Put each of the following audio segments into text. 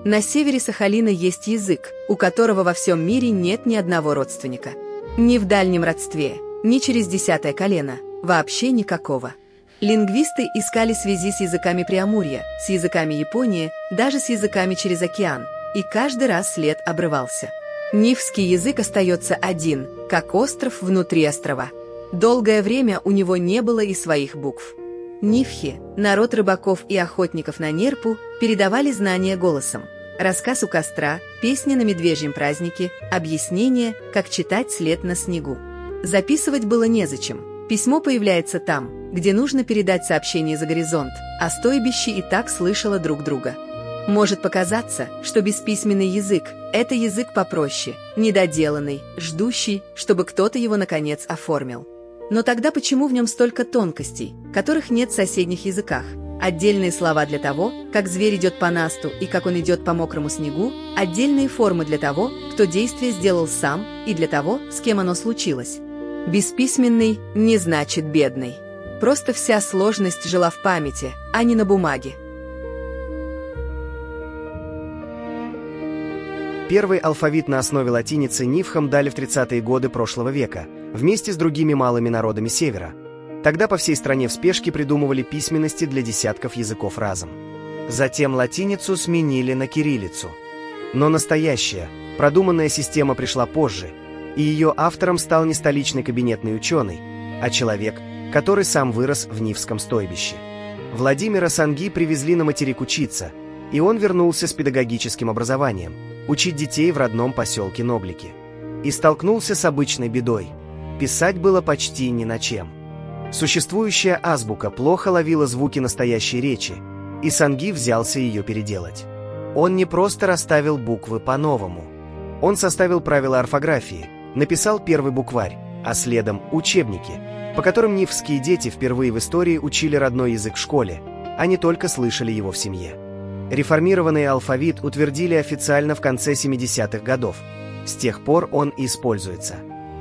На севере Сахалина есть язык, у которого во всем мире нет ни одного родственника. Ни в дальнем родстве, ни через 10-е колено, вообще никакого. Лингвисты искали связи с языками Преамурья, с языками Японии, даже с языками через океан, и каждый раз след обрывался. Нивский язык остается один, как остров внутри острова. Долгое время у него не было и своих букв. Нивхи, народ рыбаков и охотников на нерпу, передавали знания голосом. Рассказ у костра, песни на медвежьем празднике, объяснение, как читать след на снегу. Записывать было незачем. Письмо появляется там, где нужно передать сообщение за горизонт, а стойбище и так слышало друг друга. Может показаться, что бесписьменный язык – это язык попроще, недоделанный, ждущий, чтобы кто-то его наконец оформил. Но тогда почему в нем столько тонкостей, которых нет в соседних языках? Отдельные слова для того, как зверь идет по насту и как он идет по мокрому снегу, отдельные формы для того, кто действие сделал сам, и для того, с кем оно случилось. Бесписьменный не значит бедный. Просто вся сложность жила в памяти, а не на бумаге. Первый алфавит на основе латиницы нивхам дали в 30-е годы прошлого века, вместе с другими малыми народами Севера. Тогда по всей стране в спешке придумывали письменности для десятков языков разом. Затем латиницу сменили на кириллицу. Но настоящая, продуманная система пришла позже, и ее автором стал не столичный кабинетный ученый, а человек, который сам вырос в Нивском стойбище. Владимира Санги привезли на материк учиться, и он вернулся с педагогическим образованием, учить детей в родном поселке Ноблики. И столкнулся с обычной бедой. Писать было почти ни на чем. Существующая азбука плохо ловила звуки настоящей речи, и Санги взялся ее переделать. Он не просто расставил буквы по-новому. Он составил правила орфографии, написал первый букварь, а следом учебники, по которым нивские дети впервые в истории учили родной язык в школе, а не только слышали его в семье. Реформированный алфавит утвердили официально в конце 70-х годов. С тех пор он и используется.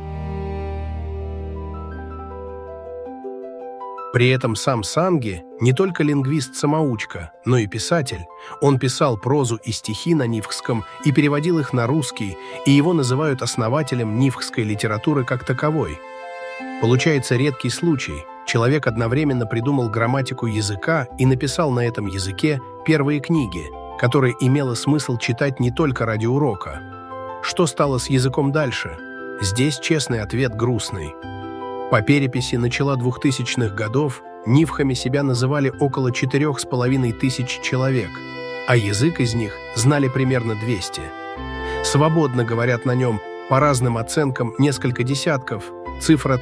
При этом сам Санги не только лингвист-самоучка, но и писатель. Он писал прозу и стихи на нивхском и переводил их на русский, и его называют основателем нивхской литературы как таковой. Получается редкий случай. Человек одновременно придумал грамматику языка и написал на этом языке первые книги, которые имело смысл читать не только ради урока. Что стало с языком дальше? Здесь честный ответ грустный. По переписи начала 2000-х годов нивхами себя называли около 4500 человек, а язык из них знали примерно 200. Свободно говорят на нем, по разным оценкам, несколько десятков, цифра